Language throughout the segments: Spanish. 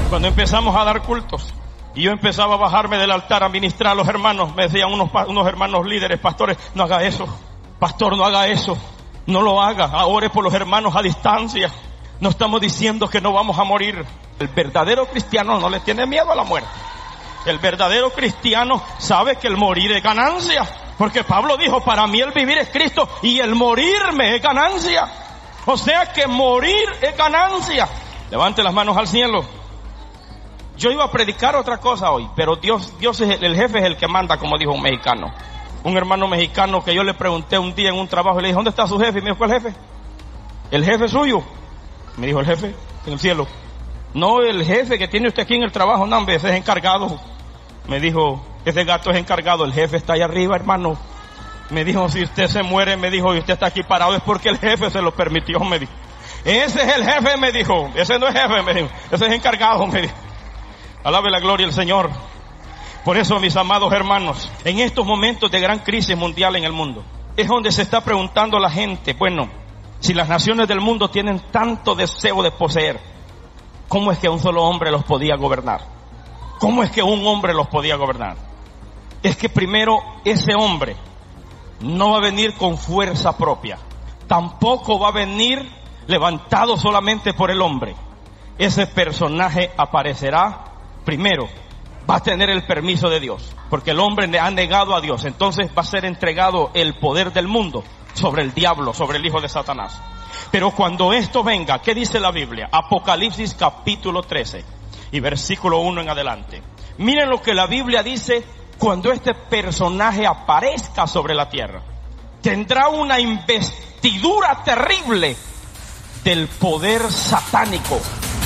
Cuando empezamos a dar cultos y yo empezaba a bajarme del altar a ministrar a los hermanos, me decían unos hermanos líderes, pastores, no haga eso, pastor, no haga eso, no lo haga, ore por los hermanos a distancia. No estamos diciendo que no vamos a morir. El verdadero cristiano no le tiene miedo a la muerte. El verdadero cristiano sabe que el morir es ganancia, porque Pablo dijo, para mí el vivir es Cristo y el morirme es ganancia. O sea que morir es ganancia. Levante las manos al cielo. Yo iba a predicar otra cosa hoy, pero Dios es el jefe, es el que manda, como dijo un mexicano. Un hermano mexicano que yo le pregunté un día en un trabajo y le dije, ¿dónde está su jefe? Y me dijo, ¿cuál jefe? ¿El jefe suyo? Me dijo, el jefe en el cielo. No, el jefe que tiene usted aquí en el trabajo, no, hombre, ese es encargado. Me dijo, ese gato es encargado, el jefe está allá arriba, hermano. Me dijo, si usted se muere, me dijo, y usted está aquí parado, es porque el jefe se lo permitió, me dijo. Ese es el jefe, me dijo. Ese no es jefe, me dijo. Ese es encargado, me dijo. Alabe la gloria al Señor. Por eso, mis amados hermanos, en estos momentos de gran crisis mundial en el mundo, es donde se está preguntando la gente, bueno, si las naciones del mundo tienen tanto deseo de poseer, ¿cómo es que un solo hombre los podía gobernar? ¿Cómo es que un hombre los podía gobernar? Es que primero, ese hombre no va a venir con fuerza propia. Tampoco va a venir levantado solamente por el hombre. Ese personaje aparecerá primero, va a tener el permiso de Dios, porque el hombre le ha negado a Dios. Entonces va a ser entregado el poder del mundo sobre el diablo, sobre el hijo de Satanás. Pero cuando esto venga, ¿qué dice la Biblia? Apocalipsis capítulo 13 y versículo 1 en adelante. Miren lo que la Biblia dice cuando este personaje aparezca sobre la tierra. Tendrá una investidura terrible del poder satánico.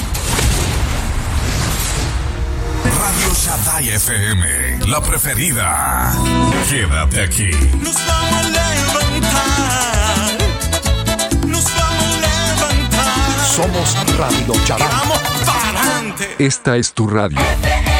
Radio Shaddai FM, la preferida. Quédate aquí. Nos vamos a levantar. Nos vamos a levantar. Somos Radio Shaddai. Vamos para adelante. Esta es tu radio.